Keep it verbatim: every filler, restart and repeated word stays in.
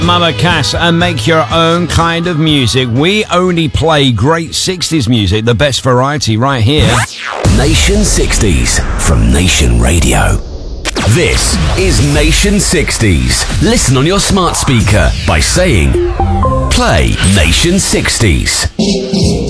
Mother Cass and make your own kind of music. We only play great sixties music, the best variety right here. Nation sixties from Nation Radio. This is Nation sixties. Listen on your smart speaker by saying, play Nation sixties.